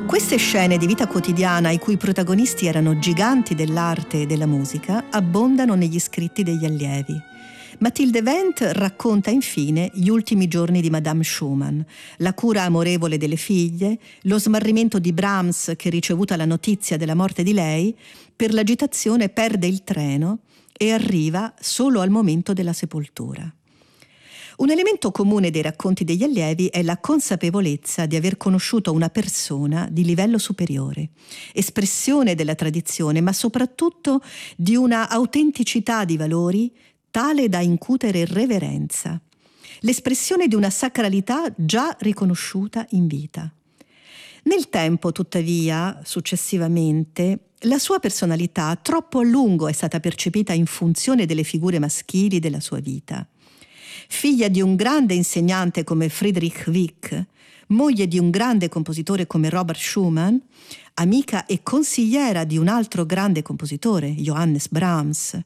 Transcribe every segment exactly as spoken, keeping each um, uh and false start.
Queste scene di vita quotidiana, i cui protagonisti erano giganti dell'arte e della musica, abbondano negli scritti degli allievi. Mathilde Wendt racconta infine gli ultimi giorni di Madame Schumann, la cura amorevole delle figlie, lo smarrimento di Brahms che, ricevuta la notizia della morte di lei, per l'agitazione perde il treno e arriva solo al momento della sepoltura. Un elemento comune dei racconti degli allievi è la consapevolezza di aver conosciuto una persona di livello superiore, espressione della tradizione, ma soprattutto di una autenticità di valori tale da incutere reverenza, l'espressione di una sacralità già riconosciuta in vita. Nel tempo, tuttavia, successivamente, la sua personalità troppo a lungo è stata percepita in funzione delle figure maschili della sua vita. Figlia di un grande insegnante come Friedrich Wieck, moglie di un grande compositore come Robert Schumann, amica e consigliera di un altro grande compositore, Johannes Brahms,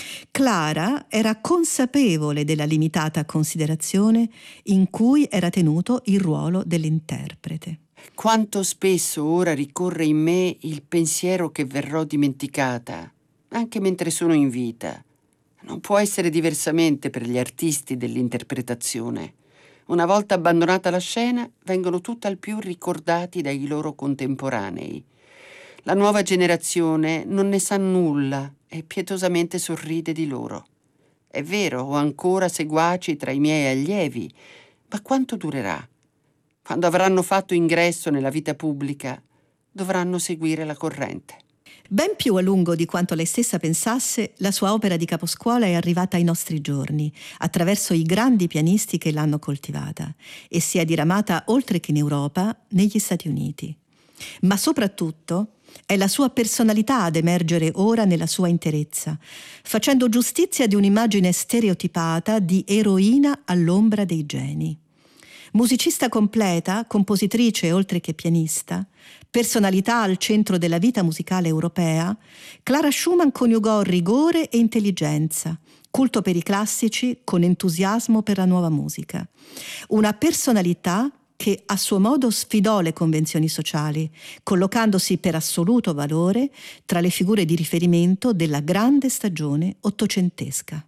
Clara era consapevole della limitata considerazione in cui era tenuto il ruolo dell'interprete. Quanto spesso ora ricorre in me il pensiero che verrò dimenticata, anche mentre sono in vita. Non può essere diversamente per gli artisti dell'interpretazione. Una volta abbandonata la scena, vengono tutt'al più ricordati dai loro contemporanei. La nuova generazione non ne sa nulla e pietosamente sorride di loro. È vero, ho ancora seguaci tra i miei allievi, ma quanto durerà? Quando avranno fatto ingresso nella vita pubblica, dovranno seguire la corrente. Ben più a lungo di quanto lei stessa pensasse, la sua opera di caposcuola è arrivata ai nostri giorni, attraverso i grandi pianisti che l'hanno coltivata, e si è diramata oltre che in Europa, negli Stati Uniti. Ma soprattutto è la sua personalità ad emergere ora nella sua interezza, facendo giustizia di un'immagine stereotipata di eroina all'ombra dei geni. Musicista completa, compositrice oltre che pianista, personalità al centro della vita musicale europea, Clara Schumann coniugò rigore e intelligenza, culto per i classici con entusiasmo per la nuova musica. Una personalità che a suo modo sfidò le convenzioni sociali, collocandosi per assoluto valore tra le figure di riferimento della grande stagione ottocentesca.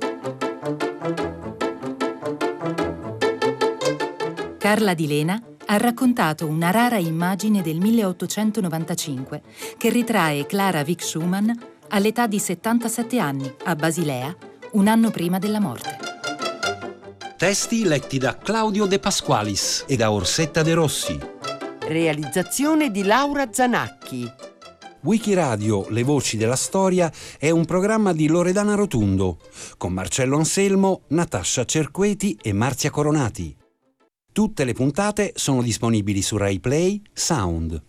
Carla Di Lena ha raccontato una rara immagine del milleottocentonovantacinque che ritrae Clara Wieck Schumann all'età di settantasette anni a Basilea, un anno prima della morte. Testi letti da Claudio De Pasqualis e da Orsetta De Rossi. Realizzazione di Laura Zanacchi. Wikiradio Le Voci della Storia è un programma di Loredana Rotundo, con Marcello Anselmo, Natascia Cerqueti e Marzia Coronati. Tutte le puntate sono disponibili su Rai Play Sound.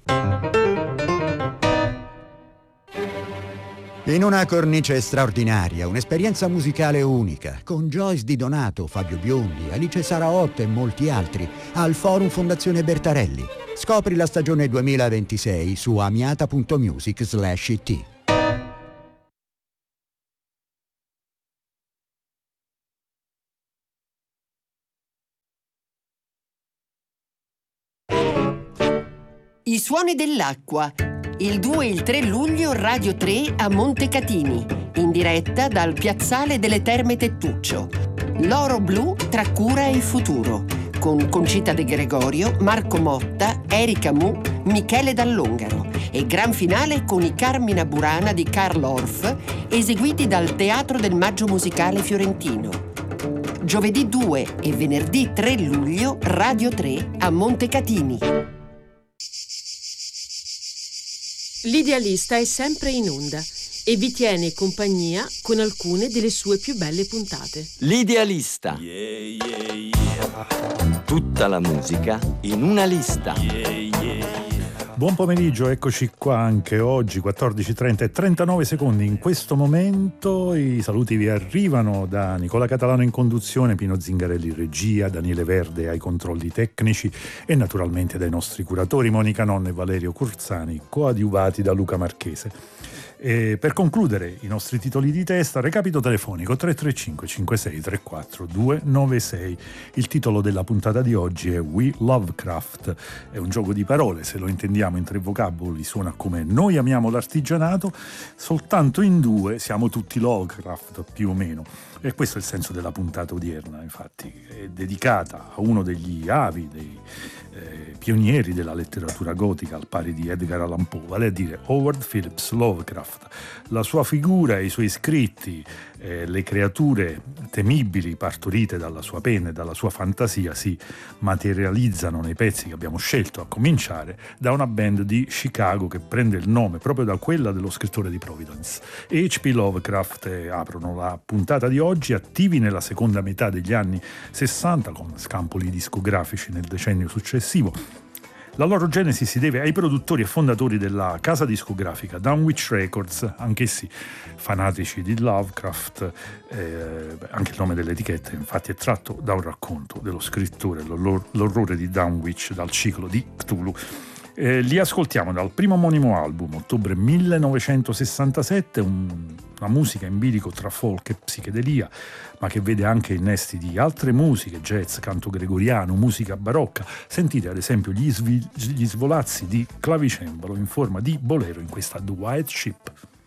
In una cornice straordinaria, un'esperienza musicale unica, con Joyce Di Donato, Fabio Biondi, Alice Saraotto e molti altri, al Forum Fondazione Bertarelli. Scopri la stagione duemilaventisei su amiata punto music slash it. I suoni dell'acqua. Il due e il tre luglio Radio tre a Montecatini, in diretta dal piazzale delle Terme Tettuccio. L'oro blu tra cura e futuro, con Concita De Gregorio, Marco Motta, Erika Mu, Michele Dall'Ongaro, e gran finale con i Carmina Burana di Karl Orff, eseguiti dal Teatro del Maggio Musicale Fiorentino. Giovedì due e venerdì tre luglio Radio tre a Montecatini. L'idealista è sempre in onda e vi tiene compagnia con alcune delle sue più belle puntate. L'idealista. Yeah, yeah, yeah. Tutta la musica in una lista. Yeah, yeah, yeah. Buon pomeriggio, eccoci qua anche oggi, quattordici e trenta e trentanove secondi. In questo momento i saluti vi arrivano da Nicola Catalano in conduzione, Pino Zingarelli in regia, Daniele Verde ai controlli tecnici e naturalmente dai nostri curatori Monica Nonna e Valerio Curzani, coadiuvati da Luca Marchese. E per concludere i nostri titoli di testa, recapito telefonico tre tre cinque cinque sei tre quattro due nove sei. Il titolo della puntata di oggi è We Lovecraft, è un gioco di parole se lo intendiamo scriviamo in tre vocaboli suona come Noi amiamo l'artigianato, soltanto in due siamo tutti Lovecraft più o meno. E questo è il senso della puntata odierna, infatti, è dedicata a uno degli avi, dei eh, pionieri della letteratura gotica al pari di Edgar Allan Poe, vale a dire Howard Phillips Lovecraft. La sua figura e i suoi scritti, eh, le creature temibili partorite dalla sua penna e dalla sua fantasia si materializzano nei pezzi che abbiamo scelto, a cominciare da una band di Chicago che prende il nome proprio da quella dello scrittore di Providence. H P Lovecraft eh, aprono la puntata di oggi, attivi nella seconda metà degli anni sessanta con scampoli discografici nel decennio successivo. La loro genesi si deve ai produttori e fondatori della casa discografica Dunwich Records, anch'essi fanatici di Lovecraft. Eh, anche il nome dell'etichetta infatti è tratto da un racconto dello scrittore, L'orrore di Dunwich, dal ciclo di Cthulhu. Eh, li ascoltiamo dal primo omonimo album, ottobre millenovecentosessantasette, un, una musica in bilico tra folk e psichedelia, ma che vede anche innesti di altre musiche, jazz, canto gregoriano, musica barocca. Sentite ad esempio gli, svi- gli svolazzi di clavicembalo in forma di bolero in questa The White Ship.